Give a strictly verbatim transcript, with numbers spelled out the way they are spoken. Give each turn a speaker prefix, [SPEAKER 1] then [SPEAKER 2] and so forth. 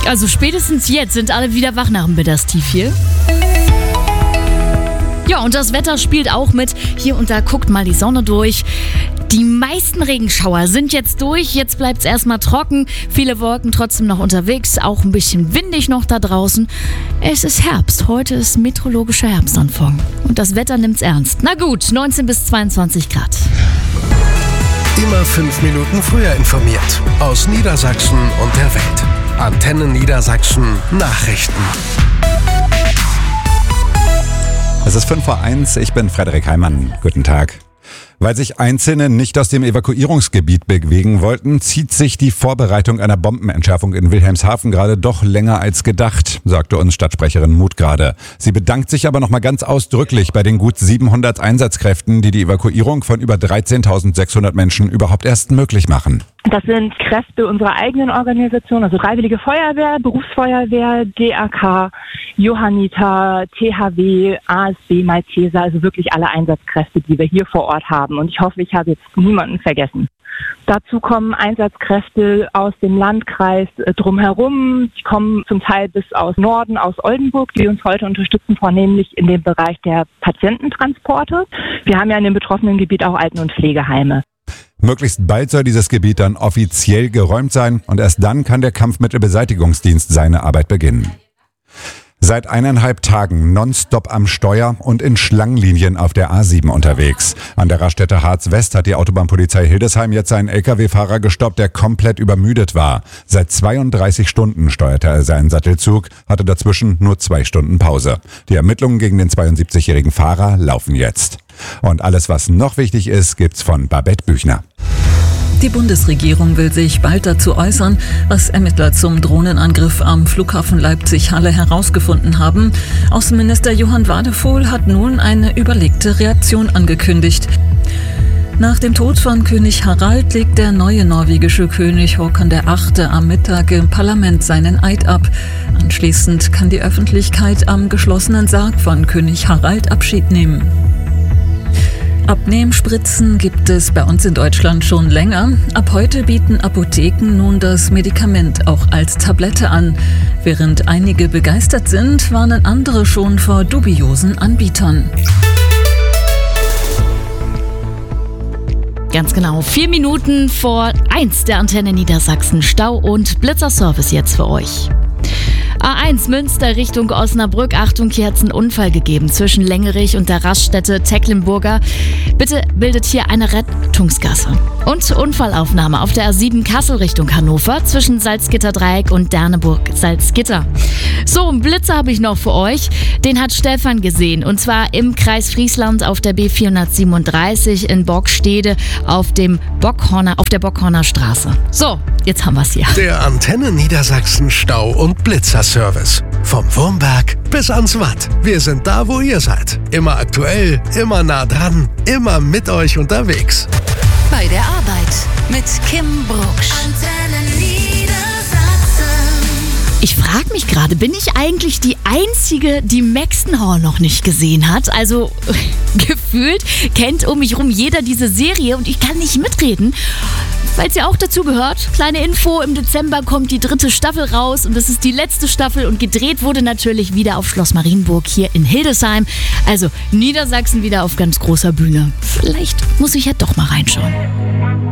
[SPEAKER 1] Also spätestens jetzt sind alle wieder wach nach dem Mittagstief hier. Ja, und das Wetter spielt auch mit. Hier und da guckt mal die Sonne durch. Die meisten Regenschauer sind jetzt durch. Jetzt bleibt es erstmal trocken. Viele Wolken trotzdem noch unterwegs. Auch ein bisschen windig noch da draußen. Es ist Herbst. Heute ist meteorologischer Herbstanfang. Und das Wetter nimmt's ernst. Na gut, neunzehn bis zweiundzwanzig Grad.
[SPEAKER 2] Immer fünf Minuten früher informiert. Aus Niedersachsen und der Welt. Antenne Niedersachsen Nachrichten.
[SPEAKER 3] Es ist fünf vor eins, ich bin Frederik Heimann. Guten Tag. Weil sich Einzelne nicht aus dem Evakuierungsgebiet bewegen wollten, zieht sich die Vorbereitung einer Bombenentschärfung in Wilhelmshaven gerade doch länger als gedacht, sagte uns Stadtsprecherin Muth gerade. Sie bedankt sich aber nochmal ganz ausdrücklich bei den gut siebenhundert Einsatzkräften, die die Evakuierung von über dreizehntausendsechshundert Menschen überhaupt erst möglich machen.
[SPEAKER 4] Das sind Kräfte unserer eigenen Organisation, also Freiwillige Feuerwehr, Berufsfeuerwehr, D R K, Johanniter, T H W, A S B, Malteser, also wirklich alle Einsatzkräfte, die wir hier vor Ort haben. Und ich hoffe, ich habe jetzt niemanden vergessen. Dazu kommen Einsatzkräfte aus dem Landkreis drumherum. Die kommen zum Teil bis aus Norden, aus Oldenburg, die uns heute unterstützen, vornehmlich in dem Bereich der Patiententransporte. Wir haben ja in dem betroffenen Gebiet auch Alten- und Pflegeheime.
[SPEAKER 3] Möglichst bald soll dieses Gebiet dann offiziell geräumt sein und erst dann kann der Kampfmittelbeseitigungsdienst seine Arbeit beginnen. Seit eineinhalb Tagen nonstop am Steuer und in Schlangenlinien auf der A sieben unterwegs. An der Raststätte Harz West hat die Autobahnpolizei Hildesheim jetzt einen L K W-Fahrer gestoppt, der komplett übermüdet war. Seit zweiunddreißig Stunden steuerte er seinen Sattelzug, hatte dazwischen nur zwei Stunden Pause. Die Ermittlungen gegen den zweiundsiebzigjährigen Fahrer laufen jetzt. Und alles, was noch wichtig ist, gibt's von Babette Büchner.
[SPEAKER 5] Die Bundesregierung will sich bald dazu äußern, was Ermittler zum Drohnenangriff am Flughafen Leipzig-Halle herausgefunden haben. Außenminister Johann Wadephol hat nun eine überlegte Reaktion angekündigt. Nach dem Tod von König Harald legt der neue norwegische König Håkon der Achte am Mittag im Parlament seinen Eid ab. Anschließend kann die Öffentlichkeit am geschlossenen Sarg von König Harald Abschied nehmen. Abnehmspritzen gibt es bei uns in Deutschland schon länger. Ab heute bieten Apotheken nun das Medikament auch als Tablette an. Während einige begeistert sind, warnen andere schon vor dubiosen Anbietern.
[SPEAKER 1] Ganz genau, vier Minuten vor eins der Antenne Niedersachsen. Stau und Blitzerservice jetzt für euch. A eins Münster Richtung Osnabrück. Achtung, hier hat es einen Unfall gegeben zwischen Längerich und der Raststätte Tecklenburger. Bitte bildet hier eine Rettungsgasse. Und Unfallaufnahme auf der A sieben Kassel Richtung Hannover zwischen Salzgitter-Dreieck und Derneburg-Salzgitter. So, einen Blitzer habe ich noch für euch. Den hat Stefan gesehen. Und zwar im Kreis Friesland auf der B vierhundertsiebenunddreißig in Bockstede auf, dem Bockhorner, auf der Bockhorner Straße. So, jetzt haben wir es hier.
[SPEAKER 2] Der Antenne Niedersachsen Stau- und Blitzerservice. Vom Wurmberg bis ans Watt. Wir sind da, wo ihr seid. Immer aktuell, immer nah dran, immer mit euch unterwegs.
[SPEAKER 6] Bei der Arbeit mit Kim Brucksch. Antenne Niedersachsen.
[SPEAKER 1] Ich frage mich gerade, bin ich eigentlich die Einzige, die Maxtenhall noch nicht gesehen hat? Also gefühlt kennt um mich rum jeder diese Serie und ich kann nicht mitreden. Falls ihr auch dazu gehört, kleine Info, im Dezember kommt die dritte Staffel raus und das ist die letzte Staffel und gedreht wurde natürlich wieder auf Schloss Marienburg hier in Hildesheim. Also Niedersachsen wieder auf ganz großer Bühne. Vielleicht muss ich ja doch mal reinschauen.